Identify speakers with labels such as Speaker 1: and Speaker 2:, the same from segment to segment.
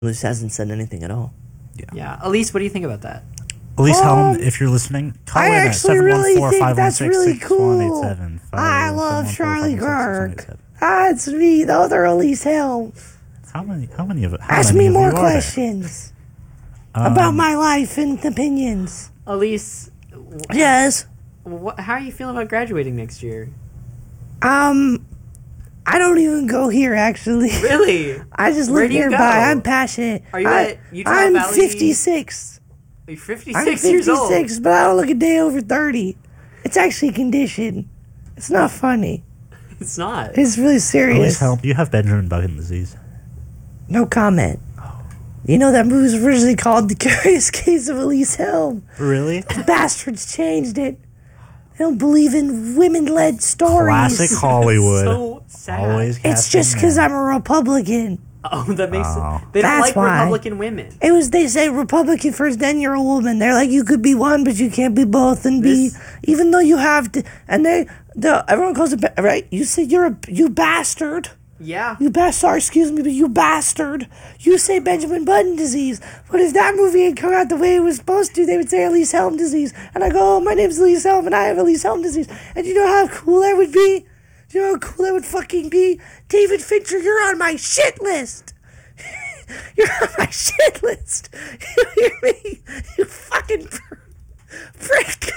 Speaker 1: Elise hasn't said anything at all.
Speaker 2: Yeah. Elise, what do you think about that?
Speaker 3: Elise Helm, if you're listening, call in at
Speaker 1: actually really think that's really cool.
Speaker 3: 714-516-6187.
Speaker 1: I love Charlie Kirk. That's me. The other Elise Helm.
Speaker 3: How many of it?
Speaker 1: Ask me more questions about my life and opinions.
Speaker 2: Elise,
Speaker 1: Yes.
Speaker 2: how are you feeling about graduating next year?
Speaker 1: I don't even go here, actually.
Speaker 2: Really?
Speaker 1: I just
Speaker 2: Where
Speaker 1: live
Speaker 2: do you
Speaker 1: nearby.
Speaker 2: go?
Speaker 1: I'm passionate.
Speaker 2: Are you at Utah
Speaker 1: I'm
Speaker 2: Valley?
Speaker 1: 56.
Speaker 2: You're 56
Speaker 1: I'm
Speaker 2: years old.
Speaker 1: 56, but I don't look a day over 30. It's actually a condition. It's not funny.
Speaker 2: It's not.
Speaker 1: It's really
Speaker 3: Elise
Speaker 1: serious.
Speaker 3: Helm, you have Benjamin Button disease.
Speaker 1: No comment. You know that movie was originally called The Curious Case of Elise Helm.
Speaker 3: Really?
Speaker 1: The bastards changed it. They don't believe in women-led stories.
Speaker 3: Classic Hollywood.
Speaker 2: So sad.
Speaker 3: Always
Speaker 1: It's
Speaker 3: casting
Speaker 1: just because
Speaker 3: men.
Speaker 1: I'm a Republican.
Speaker 2: Oh, that makes
Speaker 3: Oh.
Speaker 2: sense. They don't
Speaker 1: That's
Speaker 2: like
Speaker 1: why.
Speaker 2: Republican women.
Speaker 1: They say Republican first, then you're a woman. They're like, you could be one, but you can't be both and
Speaker 2: This-
Speaker 1: even though you have to, and everyone calls it, right? You say you bastard.
Speaker 2: Yeah.
Speaker 1: Sorry, excuse me, but you bastard. You say Benjamin Button disease. But if that movie had come out the way it was supposed to, they would say Elise Helm disease. And I go, oh, my name's Elise Helm, and I have Elise Helm disease. And you know how cool that would be? Do you know how cool that would fucking be? David Fincher, you're on my shit list. You're on my shit list. You hear me? You fucking prick.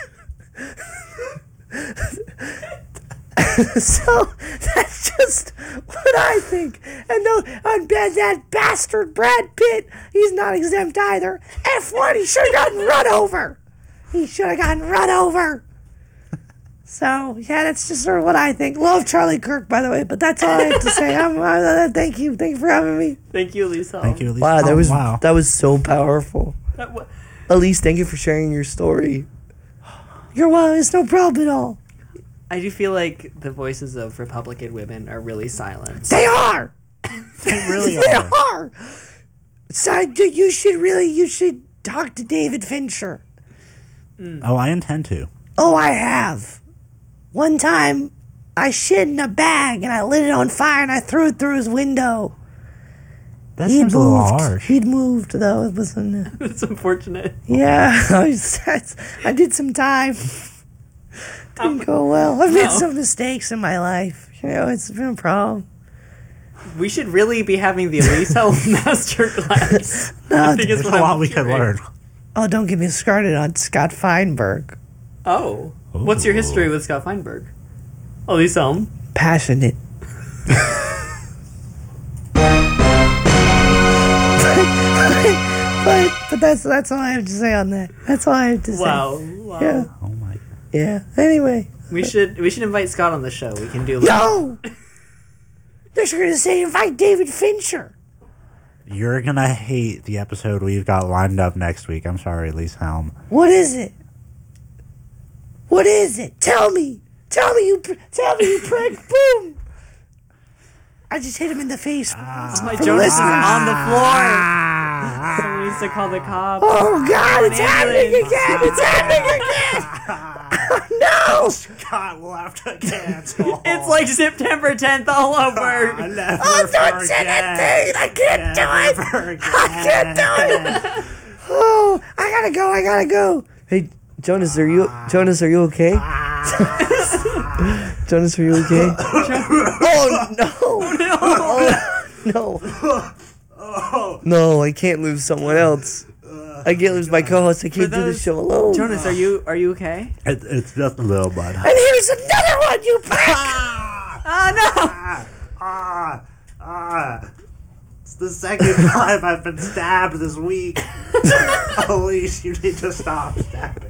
Speaker 1: So that's just what I think. And no, on that bastard Brad Pitt, he's not exempt either. F1, he should have gotten run over. He should have gotten run over. So yeah, that's just sort of what I think. Love Charlie Kirk, by the way, but that's all I have to say. Thank you for having me.
Speaker 2: Thank you, Elise.
Speaker 3: Thank you, Elise
Speaker 1: Wow,
Speaker 3: Helm.
Speaker 1: that was so powerful. Elise, thank you for sharing your story. You're welcome. It's no problem at all.
Speaker 2: I do feel like the voices of Republican women are really silenced.
Speaker 1: They are.
Speaker 3: They really
Speaker 1: They
Speaker 3: are.
Speaker 1: are. So you should talk to David Fincher.
Speaker 3: Oh, I intend to.
Speaker 1: Oh, I have. One time, I shit in a bag and I lit it on fire and I threw it through his window.
Speaker 3: That seems a little harsh.
Speaker 1: He'd moved though. It wasn't.
Speaker 2: It's unfortunate.
Speaker 1: Yeah, I did some time. Didn't go well. I've made some mistakes in my life. You know, it's been a problem.
Speaker 2: We should really be having the Elise Helm masterclass. I think it's
Speaker 3: There's
Speaker 2: what
Speaker 3: a
Speaker 2: I'm
Speaker 3: lot we could
Speaker 2: hearing.
Speaker 3: learn.
Speaker 1: Oh, don't get me started on Scott Feinberg.
Speaker 2: Oh. What's your history with Scott Feinberg? Elise Helm.
Speaker 1: Passionate. but that's all I have to say on that. That's all I have to say.
Speaker 2: Wow.
Speaker 1: Yeah.
Speaker 3: Oh my.
Speaker 1: Yeah. Anyway.
Speaker 2: We should invite Scott on the show. We can do
Speaker 1: No! They're going to say invite David Fincher.
Speaker 3: You're gonna hate the episode we've got lined up next week. I'm sorry, Elise Helm.
Speaker 1: What is it? What is it? Tell me. Tell me, you prick. Boom. I just hit him in the face.
Speaker 2: My
Speaker 1: For
Speaker 2: Jonas is
Speaker 1: listeners.
Speaker 2: on the floor. Someone needs to call the cops.
Speaker 1: Oh, God, it's happening
Speaker 2: ambulance.
Speaker 1: again. It's happening again. No.
Speaker 3: Scott will have to cancel.
Speaker 2: It's like September 10th all over.
Speaker 1: Oh, don't say that thing. I can't do it. I can't do it. Oh, I gotta go. Hey, Jonas, are you okay? Jonas, are you okay? Oh, no. Oh, no. No, I can't lose someone else. I can't lose my co-host. I can't do the show alone.
Speaker 2: Jonas, are you okay?
Speaker 3: It's just a little bud.
Speaker 1: And here's another one, you prick!
Speaker 3: It's the second time I've been stabbed this week. Elise, you need to stop stabbing.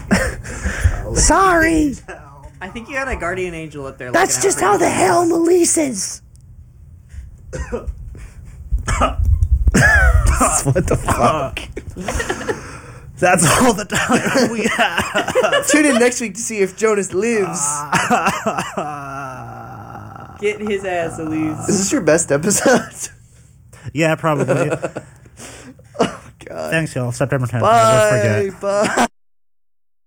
Speaker 1: Sorry.
Speaker 2: I think you had a guardian angel up there.
Speaker 1: That's just how the hell Elise is. What the fuck?
Speaker 3: That's all the time we have.
Speaker 1: Tune in next week to see if Jonas lives.
Speaker 2: Get his ass, Elise.
Speaker 1: Is this your best episode?
Speaker 3: Yeah, probably.
Speaker 1: Oh, God.
Speaker 3: Thanks, y'all. September 10th.
Speaker 1: Bye.
Speaker 3: Never forget.
Speaker 1: Bye.